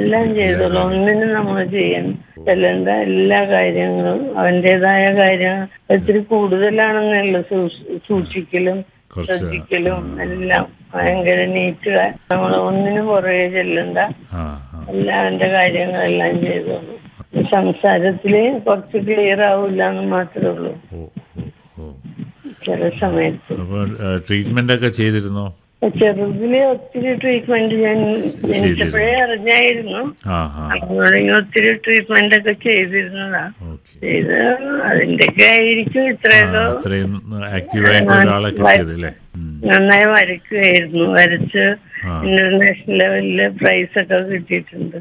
എല്ലാം ചെയ്തോളൂ. ഒന്നിനും നമ്മൾ ചെല്ലേണ്ട എല്ലാ കാര്യങ്ങളും അവന്റേതായ കാര്യം ഒത്തിരി കൂടുതലാണെന്നല്ല, സൂക്ഷിക്കലും ശ്രദ്ധിക്കലും എല്ലാം ഭയങ്കര നീറ്റ്. നമ്മൾ ഒന്നിനും പുറകെ ചെല്ലണ്ട, എല്ലാവന്റെ കാര്യങ്ങളെല്ലാം ചെയ്തോളൂ. സംസാരത്തില് കുറച്ച് ക്ലിയർ ആവില്ല എന്ന് മാത്രമേ ഉള്ളൂ ചില സമയത്ത്. ട്രീറ്റ്മെന്റ് ഒക്കെ ചെയ്തിരുന്നോ? ചെറുതില് ഒത്തിരി ട്രീറ്റ്മെന്റ് ഞാൻ ജനിച്ചപ്പോഴേ അറിഞ്ഞായിരുന്നു. ഒത്തിരി ട്രീറ്റ്മെന്റ് ഒക്കെ ചെയ്തിരുന്നതാ. ചെയ്ത് അതിന്റെയൊക്കെ ആയിരിക്കും ഇത്രയൊക്കെ നന്നായി വരയ്ക്കുമായിരുന്നു. വരച്ച് ഇന്റർനാഷണൽ ലെവലില് പ്രൈസ് ഒക്കെ കിട്ടിയിട്ടുണ്ട്.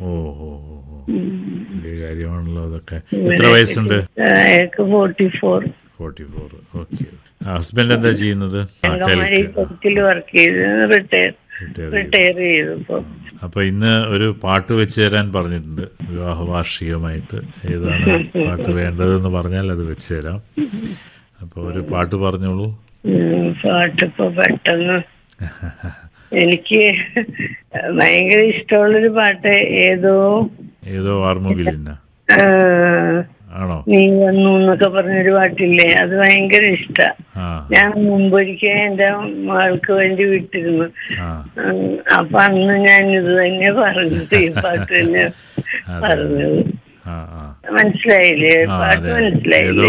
എത്ര വയസ്സുണ്ട്? 44. ഹസ്ബൻഡ് എന്താ ചെയ്യുന്നത്? വർക്ക് ചെയ്ത് റിട്ടയർ ചെയ്തു. അപ്പൊ ഇന്ന് ഒരു പാട്ട് വെച്ച് തരാൻ പറഞ്ഞിട്ടുണ്ട് വിവാഹ വാർഷികമായിട്ട്. ഏതാണ് പാട്ട് വേണ്ടതെന്ന് പറഞ്ഞാൽ അത് വെച്ച് തരാം. അപ്പൊ ഒരു പാട്ട് പറഞ്ഞോളൂ. പാട്ടിപ്പോ പെട്ടെന്ന് എനിക്ക് ഭയങ്കര ഇഷ്ടമുള്ളൊരു പാട്ട് ഏതോ ആർമുകിലിന്ന ആണോ? നീ വന്നു എന്നൊക്കെ പറഞ്ഞൊരു പാട്ടില്ലേ, അത് ഭയങ്കര ഇഷ്ടാ. ഞാൻ മുമ്പൊരിക്കൽ എന്റെ മകൾക്ക് വേണ്ടി വിട്ടിരുന്നു. അപ്പൊ അന്ന് ഞാൻ ഇത് തന്നെ പറഞ്ഞത്, ഈ പാട്ട് തന്നെ പറഞ്ഞത്. മനസ്സിലായില്ലേ? പാട്ട് മനസ്സിലായില്ലേ?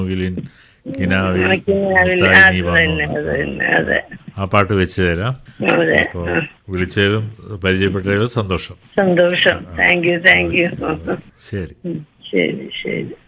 അതെ, ആ പാട്ട് വെച്ച് തരാം. വിളിച്ചതിലും പരിചയപ്പെട്ടതിലും സന്തോഷം. Thank you. ശരി. ശരി.